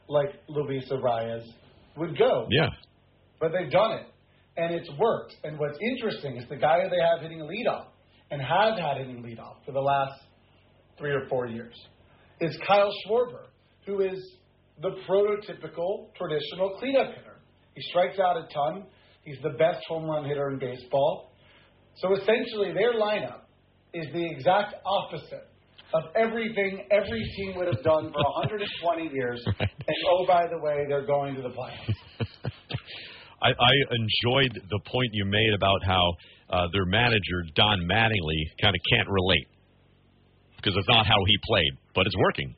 like Luis Arias would go. Yeah. But they've done it, and it's worked. And what's interesting is the guy who they have hitting leadoff and have had hitting leadoff for the last 3 or 4 years is Kyle Schwarber, who is the prototypical traditional cleanup hitter. He strikes out a ton. He's the best home run hitter in baseball. So essentially their lineup is the exact opposite of everything every team would have done for 120 years. Right. And oh, by the way, they're going to the playoffs. I enjoyed the point you made about how their manager, Don Mattingly, kind of can't relate because it's not how he played, but it's working.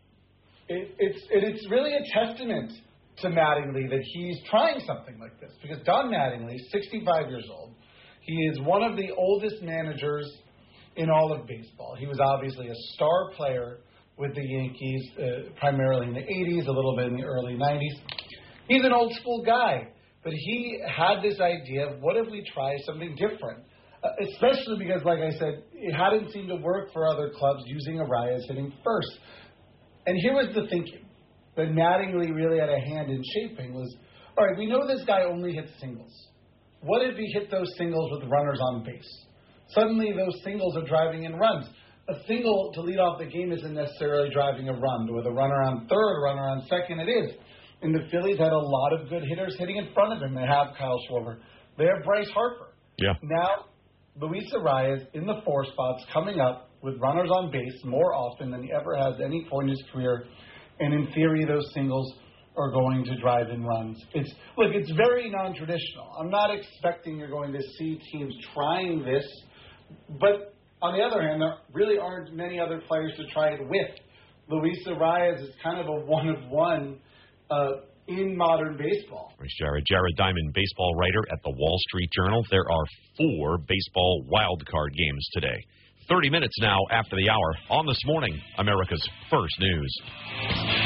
It's really a testament to Mattingly that he's trying something like this, because Don Mattingly, 65 years old, he is one of the oldest managers in all of baseball. He was obviously a star player with the Yankees, primarily in the 80s, a little bit in the early 90s. He's an old school guy, but he had this idea of what if we try something different, especially because, like I said, it hadn't seemed to work for other clubs using Arias hitting first. And here was the thinking that Mattingly really had a hand in shaping was, all right, we know this guy only hits singles. What if he hit those singles with runners on base? Suddenly those singles are driving in runs. A single to lead off the game isn't necessarily driving a run. With a runner on third, a runner on second, it is. And the Phillies had a lot of good hitters hitting in front of him. They have Kyle Schwarber. They have Bryce Harper. Yeah. Now, Luis Arias in the 4 spots coming up with runners on base more often than he ever has any point in his career. And in theory, those singles are going to drive in runs. It's very non-traditional. I'm not expecting you're going to see teams trying this. But on the other hand, there really aren't many other players to try it with. Luis Arias is kind of a one-of-one in modern baseball. Jared Diamond, baseball writer at the Wall Street Journal. There are 4 baseball wildcard games today. 30 minutes now after the hour on This Morning, America's First News.